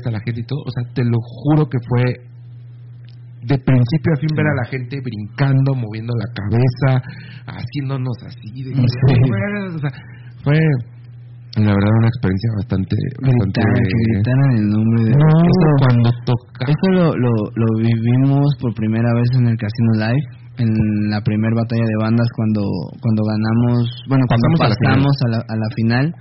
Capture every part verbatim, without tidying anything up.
a la gente y todo, o sea, te lo juro que fue de principio a fin ver a la gente brincando, moviendo la cabeza, haciéndonos así, de, sí. o sea, fue la verdad una experiencia bastante, bastante Gritaran, que gritaran el nombre de no, eso, cuando toca eso lo, lo, lo vivimos por primera vez en el Casino Live, en la primera batalla de bandas, cuando cuando ganamos, bueno, cuando pasamos, pasamos a la, a la final,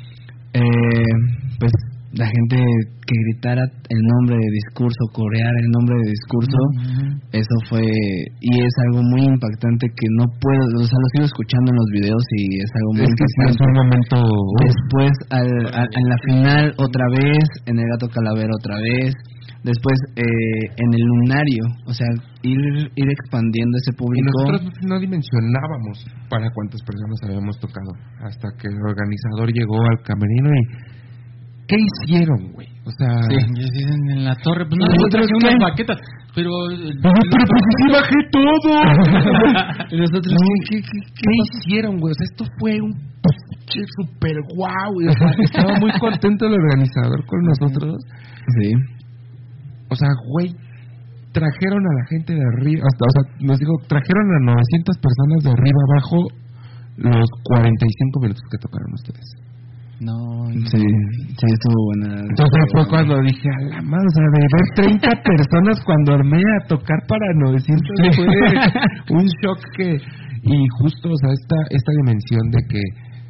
eh, pues la gente que gritara el nombre de Discurso, corear el nombre de Discurso, uh-huh. Eso fue, y es algo muy impactante que no puedo, o sea, lo sigo escuchando en los videos y es algo muy es impactante. Que es un momento. Después, al, al, en la final, otra vez, en el Gato Calavera, otra vez. Después, eh, en el Lunario, o sea, ir ir expandiendo ese público. Y nosotros no dimensionábamos para cuántas personas habíamos tocado, hasta que el organizador llegó al camerino y ¿qué hicieron, güey? O sea, sí, en, en la torre, pues no, nosotros unas baquetas, pero pero, pero pues sí bajé todo. Y nosotros no, ¿qué, qué, qué hicieron, güey? O sea, esto fue un pinche super guau, güey. O sea, estaba muy contento el organizador con nosotros. Sí. O sea, güey, trajeron a la gente de arriba, hasta, o sea, nos digo, trajeron a novecientas personas de arriba abajo los cuarenta y cinco minutos que tocaron ustedes. No, sí, sí, estuvo buena. Entonces fue buena. Cuando dije, a la madre, o sea, de ver treinta personas cuando armé a tocar para novecientos fue un shock que, y justo, o sea, esta, esta dimensión de que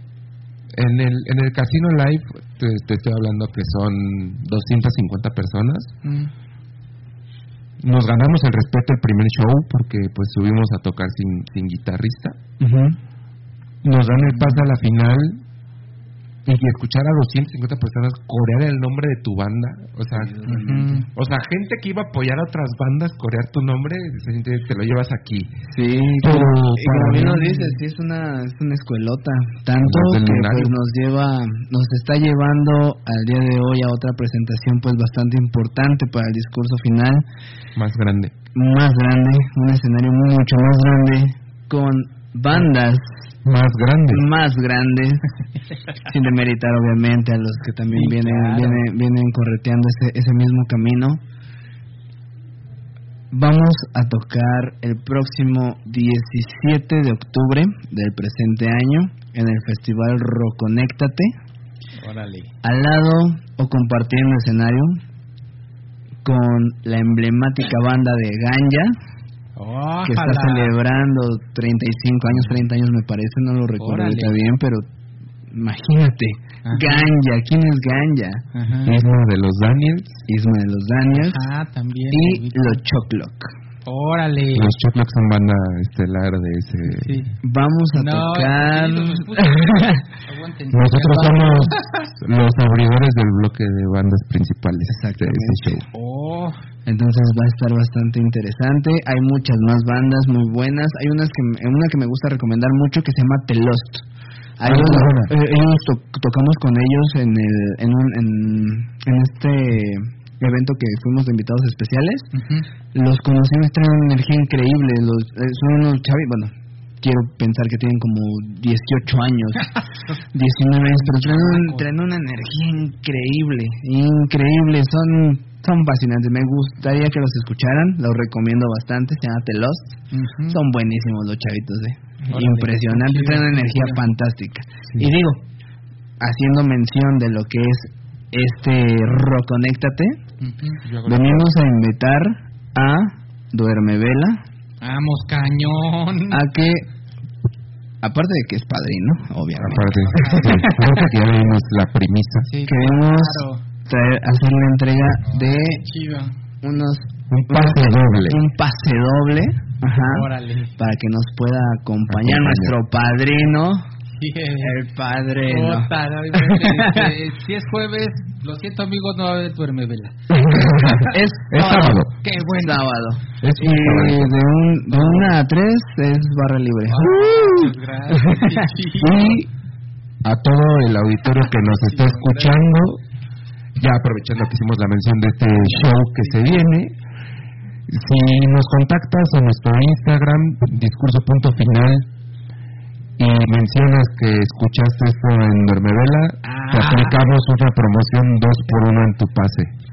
en el, en el Casino Live, te, te estoy hablando que son doscientas cincuenta personas, mm. Nos ganamos el respeto el primer show porque pues subimos a tocar sin, sin guitarrista, uh-huh. Nos dan el pase a la final y escuchar a doscientas cincuenta personas corear el nombre de tu banda, o sea, uh-huh. O sea, gente que iba a apoyar a otras bandas, corear tu nombre, te lo llevas aquí. Sí, pero como bien lo dices, sí es una es una escuelota, tanto que pues nos lleva, nos está llevando al día de hoy a otra presentación pues bastante importante para el discurso final, más grande, más grande, un escenario mucho más grande con bandas más grandes, más grandes, sin demeritar obviamente a los que también sí, vienen, claro. vienen vienen correteando ese ese mismo camino. Vamos a tocar el próximo diecisiete de octubre del presente año en el Festival Roconéctate. Órale. Al lado o compartiendo escenario con la emblemática banda de Ganja. Ojalá. Que está celebrando treinta y cinco años, treinta años me parece, no lo recuerdo ahorita bien, pero imagínate, ajá. Ganja, ¿quién es Ganja? Ajá. Isma de los Daniels. Isma de los Daniels. Ah, también. Y los Choclock. Órale. Los Choclock son banda estelar de ese. Sí. Vamos a no, tocar. Nosotros somos los abridores del bloque de bandas principales de ese show. Oh. Entonces va a estar bastante interesante. Hay muchas más bandas muy buenas. Hay unas que una que me gusta recomendar mucho que se llama The Lost. Hay ah, una, eh, ellos to, tocamos con ellos en el en un en, en este evento que fuimos de invitados especiales. Uh-huh. Los conocimos, traen una energía increíble. Los eh, son unos chavi, bueno, quiero pensar que tienen como dieciocho años, diecinueve años, pero traen, un, traen una energía increíble, increíble. Son Son fascinantes, me gustaría que los escucharan, los recomiendo bastante, se llama The Lost, uh-huh. Son buenísimos los chavitos, eh. Impresionantes, traen una energía sí. fantástica. Sí. Y digo, haciendo mención de lo que es este Roconéctate, uh-huh. venimos a invitar a Duerme Vela. Vamos, cañón. A que, aparte de que es padrino, obviamente. Aparte, sí, aparte que ya vimos la premisa. Sí, queremos... Claro. Traer, hacer la entrega de Chiva. unos un pase unos, doble un pase doble ajá, órale, para que nos pueda acompañar Acompaña. nuestro padrino, yeah. el padrino. Ota, no, este, si es jueves, lo siento amigos, no va a haber Duerme Vela. es, es sábado. Qué buen sábado. Es y de, un, de una a tres es barra libre. Oh, uh. Gracias. Y a todo el auditorio que nos está escuchando, ya aprovechando que hicimos la mención de este show que se viene, si nos contactas a nuestro Instagram, discurso punto final, y mencionas que escuchaste esto en Duerme Vela, ah. te aplicamos una promoción dos por uno en tu pase.